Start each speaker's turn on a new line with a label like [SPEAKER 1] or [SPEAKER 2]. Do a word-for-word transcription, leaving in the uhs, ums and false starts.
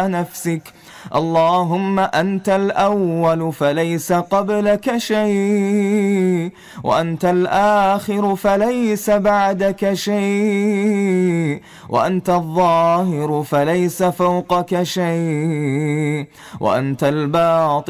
[SPEAKER 1] على نفسك. اللهم أنت الأول فليس قبلك شيء، وأنت الآخر فليس بعدك شيء، وأنت الظاهر فليس فوقك شيء، وأنت الباطن